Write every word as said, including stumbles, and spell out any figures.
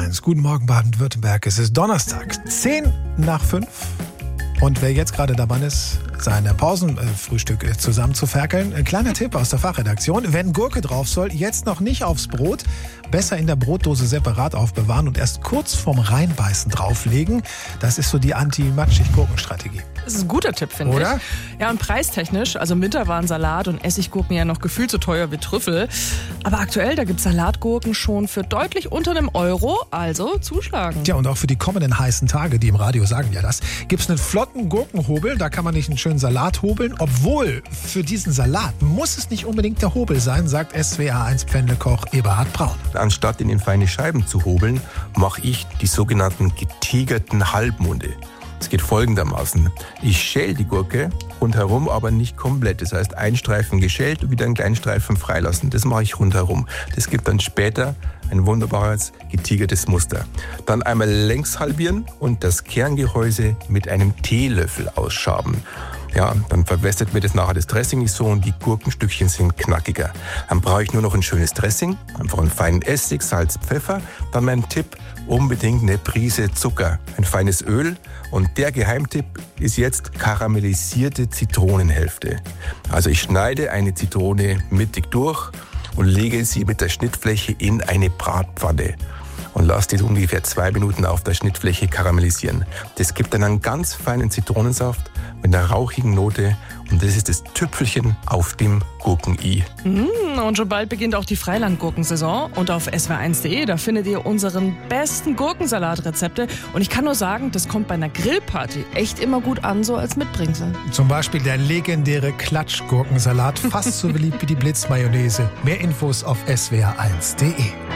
eins. Guten Morgen Baden-Württemberg. Es ist Donnerstag, zehn nach fünf. Und wer jetzt gerade dabei ist, seine Pausenfrühstück zusammenzuferkeln, ein kleiner Tipp aus der Fachredaktion. Wenn Gurke drauf soll, jetzt noch nicht aufs Brot. Besser in der Brotdose separat aufbewahren und erst kurz vorm Reinbeißen drauflegen. Das ist so die Anti-Matschig-Gurken-Strategie. Das ist ein guter Tipp, finde ich. Oder? Ja, und preistechnisch, also im Winter waren Salat und Essiggurken ja noch gefühlt so teuer wie Trüffel. Aber aktuell, da gibt es Salatgurken schon für deutlich unter einem Euro, also zuschlagen. Tja, und auch für die kommenden heißen Tage, die im Radio sagen ja das, gibt es einen flotten Gurkenhobel, da kann man nicht einen schönen Salat hobeln. Obwohl, für diesen Salat muss es nicht unbedingt der Hobel sein, sagt S W R eins Pfändekoch Eberhard Braun. Anstatt ihn in feine Scheiben zu hobeln, mache ich die sogenannten getigerten Halbmunde. Es geht folgendermaßen. Ich schäle die Gurke rundherum, aber nicht komplett. Das heißt, ein Streifen geschält und wieder einen kleinen Streifen freilassen. Das mache ich rundherum. Das gibt dann später ein wunderbares, getigertes Muster. Dann einmal längs halbieren und das Kerngehäuse mit einem Teelöffel ausschaben. Ja, dann verwässert mir das nachher das Dressing nicht so und die Gurkenstückchen sind knackiger. Dann brauche ich nur noch ein schönes Dressing, einfach einen feinen Essig, Salz, Pfeffer. Dann mein Tipp, unbedingt eine Prise Zucker, ein feines Öl. Und der Geheimtipp ist jetzt karamellisierte Zitronenhälfte. Also ich schneide eine Zitrone mittig durch und lege sie mit der Schnittfläche in eine Bratpfanne. Und lasse die ungefähr zwei Minuten auf der Schnittfläche karamellisieren. Das gibt dann einen ganz feinen Zitronensaft mit einer rauchigen Note und das ist das Tüpfelchen auf dem Gurken-I. Mm, und schon bald beginnt auch die Freiland-Gurkensaison und auf S W R eins punkt de, da findet ihr unseren besten Gurkensalatrezepte und ich kann nur sagen, das kommt bei einer Grillparty echt immer gut an, so als Mitbringsel. Zum Beispiel der legendäre Klatschgurkensalat, fast so beliebt wie die Blitzmayonnaise. Mehr Infos auf S W R eins punkt de.